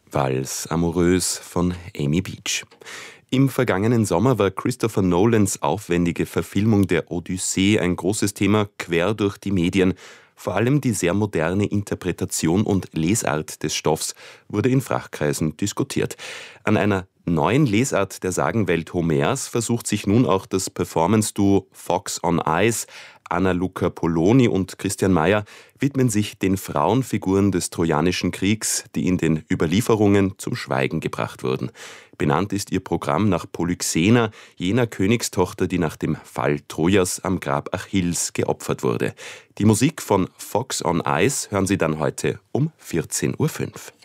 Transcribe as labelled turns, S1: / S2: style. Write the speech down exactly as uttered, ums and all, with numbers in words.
S1: Vals Amoureuse von Amy Beach. Im vergangenen Sommer war Christopher Nolans aufwendige Verfilmung der Odyssee ein großes Thema quer durch die Medien. Vor allem die sehr moderne Interpretation und Lesart des Stoffs wurde in Fachkreisen diskutiert. An einer neuen Lesart der Sagenwelt Homers versucht sich nun auch das Performance-Duo Fox on Ice. Anna Luca Poloni und Christian Mayer widmen sich den Frauenfiguren des Trojanischen Kriegs, die in den Überlieferungen zum Schweigen gebracht wurden. Benannt ist ihr Programm nach Polyxena, jener Königstochter, die nach dem Fall Trojas am Grab Achilles geopfert wurde. Die Musik von Fox on Ice hören Sie dann heute um vierzehn Uhr fünf.